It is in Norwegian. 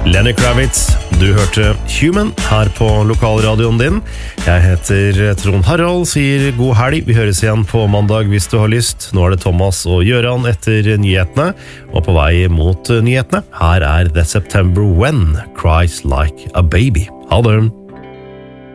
Lenny Kravitz, du hørte Human her på lokalradioen din. Jeg heter Trond Harald, sier god helg. Vi høres igjen på mandag hvis du har lyst. Nå er det Thomas og Gjøran etter nyhetene, og på vei mot nyhetene. Her er The September When Cries Like a Baby. Ha det!